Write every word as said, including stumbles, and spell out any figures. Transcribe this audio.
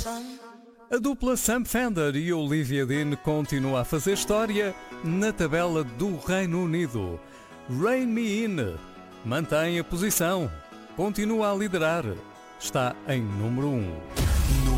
A dupla Sam Fender e Olivia Dean continua a fazer história na tabela do Reino Unido. Rain Me In mantém a posição, continua a liderar, está em número um.